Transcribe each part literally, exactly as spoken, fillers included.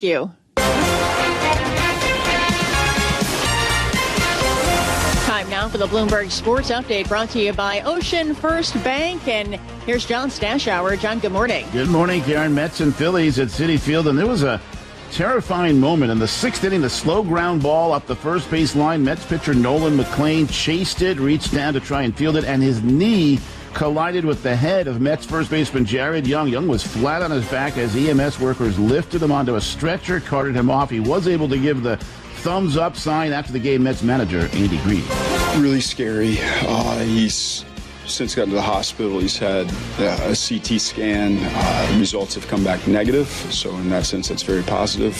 you. Time now for the Bloomberg Sports Update, brought to you by Ocean First Bank. And here's John Stashower. John, good morning. Good morning, Karen. Mets and Phillies at Citi Field, and there was a terrifying moment in the sixth inning. The slow ground ball up the first base line. Mets pitcher Nolan McLean chased it, reached down to try and field it, and his knee collided with the head of Mets first baseman Jared Young. Young was flat on his back as E M S workers lifted him onto a stretcher, carted him off. He was able to give the thumbs up sign after the game. Mets manager Andy Green. Really scary. Uh, he's since gotten to the hospital. He's had uh, a C T scan. Uh, the results have come back negative. So in that sense, that's very positive.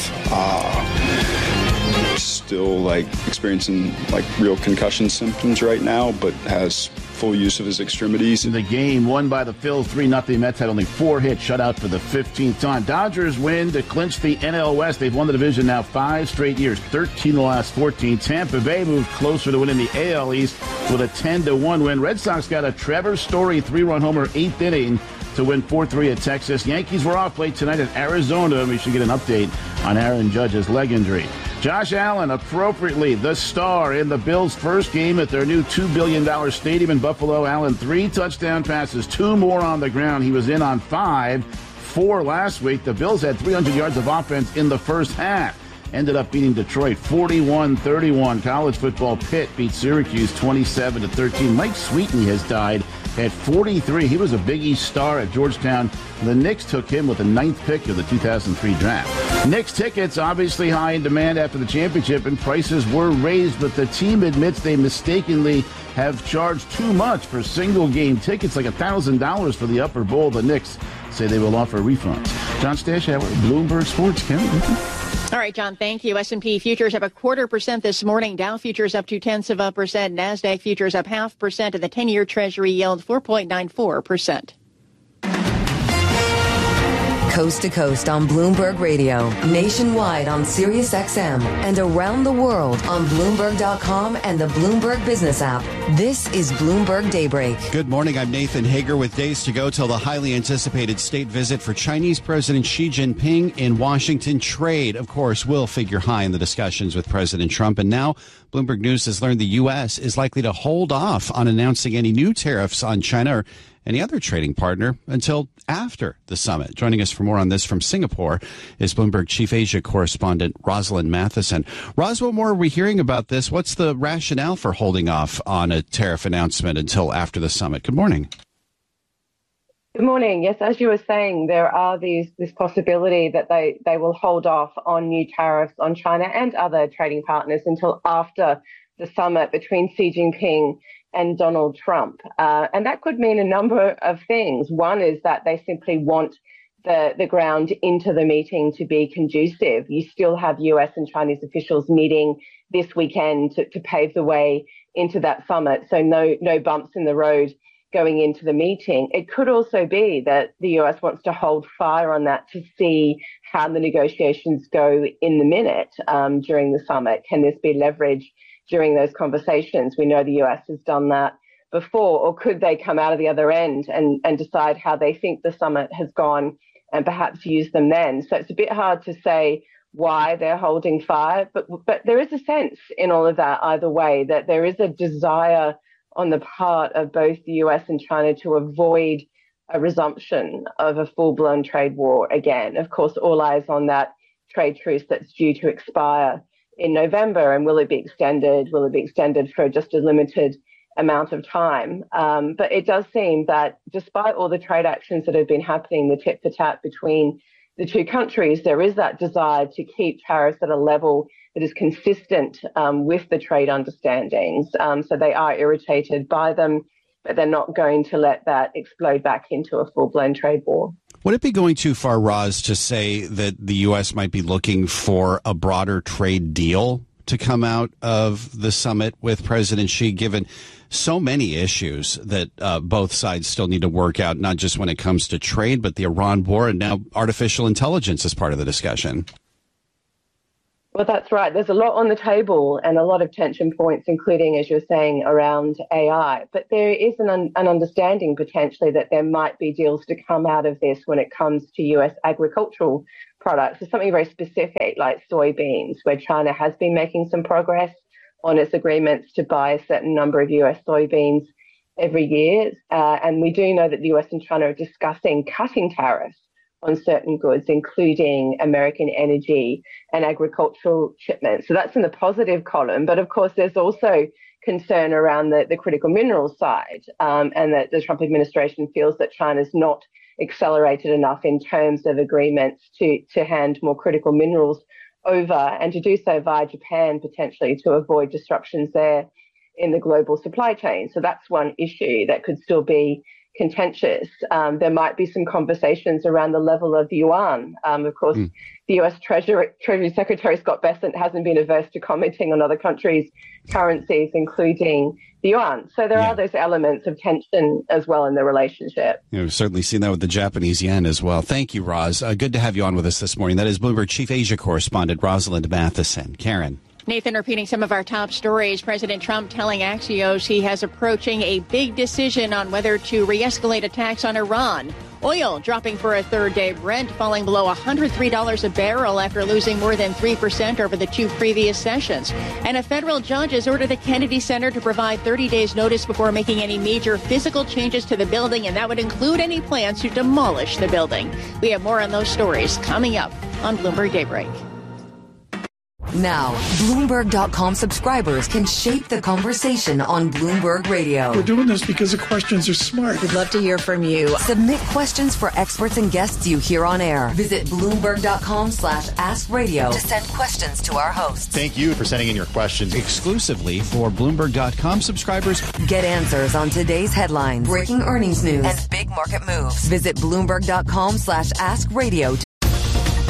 Uh, still like experiencing like real concussion symptoms right now, but has full use of his extremities. In the game won by the Phils three nothing. Mets had only four hits, shut out for the fifteenth time. Dodgers win to clinch the N L West. They've won the division now five straight years, thirteen of the last fourteen. Tampa Bay moved closer to winning the A L East with a ten to one win. Red Sox got a Trevor Story three-run homer eighth inning to win four three at Texas. Yankees were off late tonight at Arizona, and we should get an update on Aaron Judge's leg injury. Josh Allen, appropriately the star in the Bills' first game at their new two billion dollars stadium in Buffalo. Allen, three touchdown passes, two more on the ground. He was in on five, four last week. The Bills had three hundred yards of offense in the first half. Ended up beating Detroit forty-one thirty-one. College football, Pitt beat Syracuse twenty-seven to thirteen. Mike Sweetney has died at forty-three. He was a Big East star at Georgetown. The Knicks took him with the ninth pick of the two thousand three draft. Knicks tickets obviously high in demand after the championship, and prices were raised, but the team admits they mistakenly have charged too much for single-game tickets, like one thousand dollars for the upper bowl. The Knicks say they will offer refunds. John Stashower, Bloomberg Sports. Kevin. All right, John, thank you. S and P futures up a quarter percent this morning. Dow futures up two-tenths of a percent. NASDAQ futures up half percent, and the ten-year Treasury yield four point nine four percent. Coast to coast on Bloomberg Radio, nationwide on Sirius X M, and around the world on Bloomberg dot com and the Bloomberg Business app. This is Bloomberg Daybreak. Good morning. I'm Nathan Hager with days to go till the highly anticipated state visit for Chinese President Xi Jinping in Washington. Trade, of course, will figure high in the discussions with President Trump. And now Bloomberg News has learned the U S is likely to hold off on announcing any new tariffs on China or any other trading partner until after the summit. Joining us for more on this from Singapore is Bloomberg Chief Asia Correspondent Rosalind Matheson. Ros, what more are we hearing about this? What's the rationale for holding off on a tariff announcement until after the summit? Good morning. Good morning. Yes, as you were saying, there are these this possibility that they, they will hold off on new tariffs on China and other trading partners until after the summit between Xi Jinping and Donald Trump. Uh, and that could mean a number of things. One is that they simply want the, the ground into the meeting to be conducive. You still have U S and Chinese officials meeting this weekend to, to pave the way into that summit. So no, no bumps in the road going into the meeting. It could also be that the U S wants to hold fire on that to see how the negotiations go in the minute um, during the summit. Can this be leveraged during those conversations? We know the U S has done that before. Or could they come out of the other end and, and decide how they think the summit has gone and perhaps use them then? So it's a bit hard to say why they're holding fire, but but there is a sense in all of that either way that there is a desire on the part of both the U S and China to avoid a resumption of a full-blown trade war again. Of course, all eyes on that trade truce that's due to expire in November, and will it be extended? Will it be extended for just a limited amount of time? Um, but it does seem that despite all the trade actions that have been happening, the tit for tat between the two countries, there is that desire to keep tariffs at a level that is consistent um, with the trade understandings. Um, so they are irritated by them, but they're not going to let that explode back into a full-blown trade war. Would it be going too far, Roz, to say that the U S might be looking for a broader trade deal to come out of the summit with President Xi, given so many issues that uh, both sides still need to work out, not just when it comes to trade, but the Iran war and now artificial intelligence as part of the discussion? Well, that's right. There's a lot on the table and a lot of tension points, including, as you're saying, around A I. But there is an, un- an understanding potentially that there might be deals to come out of this when it comes to U S agricultural products, so something very specific like soybeans, where China has been making some progress on its agreements to buy a certain number of U S soybeans every year. Uh, and we do know that the U S and China are discussing cutting tariffs on certain goods, including American energy and agricultural shipments. So that's in the positive column. But of course, there's also concern around the, the critical minerals side, um, and that the Trump administration feels that China's not accelerated enough in terms of agreements to, to hand more critical minerals over, and to do so via Japan potentially to avoid disruptions there in the global supply chain. So that's one issue that could still be contentious. Um, there might be some conversations around the level of the yuan. Um, of course, mm. the U S Treasury, Treasury Secretary Scott Bessent hasn't been averse to commenting on other countries' currencies, including the yuan. So there yeah. are those elements of tension as well in the relationship. Yeah, we've certainly seen that with the Japanese yen as well. Thank you, Roz. Uh, good to have you on with us this morning. That is Bloomberg Chief Asia Correspondent Rosalind Matheson. Karen. Nathan, repeating some of our top stories, President Trump telling Axios he has approaching a big decision on whether to re-escalate attacks on Iran. Oil dropping for a third day, Brent falling below one hundred three dollars a barrel after losing more than three percent over the two previous sessions. And a federal judge has ordered the Kennedy Center to provide thirty days notice before making any major physical changes to the building, and that would include any plans to demolish the building. We have more on those stories coming up on Bloomberg Daybreak. Now, Bloomberg dot com subscribers can shape the conversation on Bloomberg Radio. We're doing this because the questions are smart. We'd love to hear from you. Submit questions for experts and guests you hear on air. Visit Bloomberg dot com slash ask radio to send questions to our hosts. Thank you for sending in your questions. Exclusively for Bloomberg dot com subscribers. Get answers on today's headlines, breaking earnings news, and big market moves. Visit Bloomberg dot com slash ask radio